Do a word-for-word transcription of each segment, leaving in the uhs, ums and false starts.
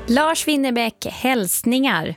Lars Winnerbäck, hälsningar.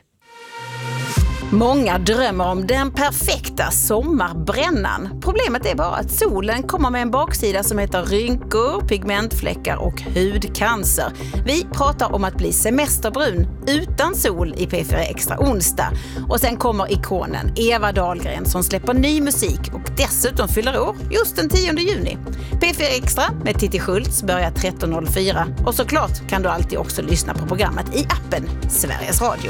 Många drömmer om den perfekta sommarbrännan. Problemet är bara att solen kommer med en baksida som heter rynkor, pigmentfläckar och hudcancer. Vi pratar om att bli semesterbrun utan sol i P fyra Extra onsdag. Och sen kommer ikonen Eva Dahlgren som släpper ny musik och dessutom fyller år just den tionde juni. P fyra Extra med Titti Schultz börjar tretton noll fyra och såklart kan du alltid också lyssna på programmet i appen Sveriges Radio.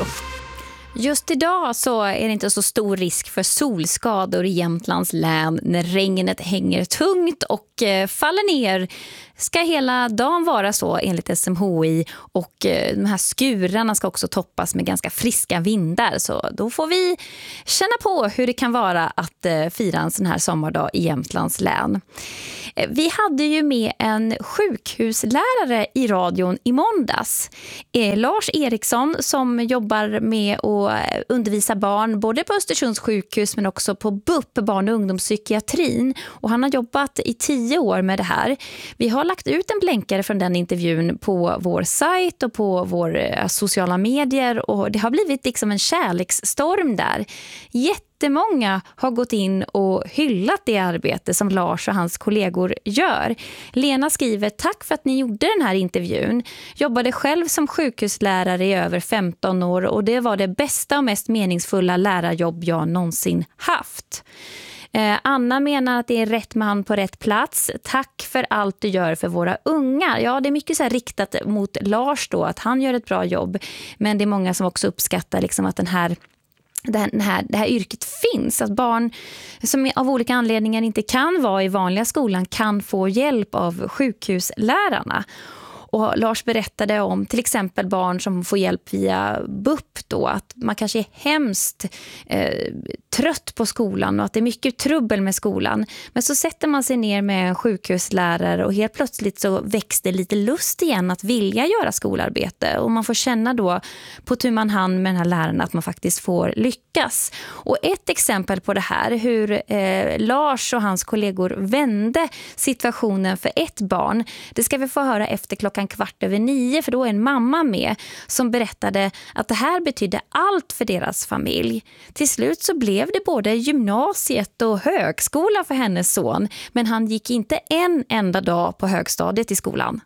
Just idag så är det inte så stor risk för solskador i Jämtlands län när regnet hänger tungt och eh, faller ner. Ska hela dagen vara så enligt S M H I, och eh, de här skurarna ska också toppas med ganska friska vindar, så då får vi känna på hur det kan vara att eh, fira en sån här sommardag i Jämtlands län. Eh, vi hade ju med en sjukhuslärare i radion i måndags, eh, Lars Eriksson, som jobbar med att undervisa barn både på Östersunds sjukhus men också på B U P, barn- och ungdomspsykiatrin, och han har jobbat i tio år med det här. Vi har lagt ut en blänkare från den intervjun på vår sajt och på våra sociala medier, och det har blivit liksom en kärleksstorm där. Jättemånga har gått in och hyllat det arbete som Lars och hans kollegor gör. Lena skriver: tack för att ni gjorde den här intervjun. Jobbade själv som sjukhuslärare i över femton år och det var det bästa och mest meningsfulla lärarjobb jag någonsin haft. Eh, Anna menar att det är rätt man på rätt plats. Tack för allt du gör för våra ungar. Ja, det är mycket så här riktat mot Lars då, att han gör ett bra jobb. Men det är många som också uppskattar liksom att den här Den här, det här yrket finns, att barn som av olika anledningar inte kan vara i vanliga skolan kan få hjälp av sjukhuslärarna. Och Lars berättade om till exempel barn som får hjälp via B U P då, att man kanske är hemskt eh, trött på skolan och att det är mycket trubbel med skolan. Men så sätter man sig ner med en sjukhuslärare och helt plötsligt så växer lite lust igen att vilja göra skolarbete. Och man får känna då på tu man hand med den här läraren att man faktiskt får lyckas. Och ett exempel på det här, hur eh, Lars och hans kollegor vände situationen för ett barn, det ska vi få höra efter klockan kvart över nio, för då är en mamma med som berättade att det här betydde allt för deras familj. Till slut så blev det både gymnasiet och högskola för hennes son, men han gick inte en enda dag på högstadiet i skolan.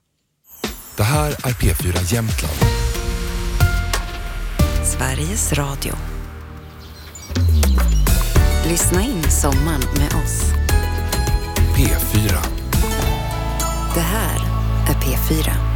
Det här är P fyra Jämtland. Sveriges Radio. Lyssna in sommaren med oss. P fyra. Det här är P fyra.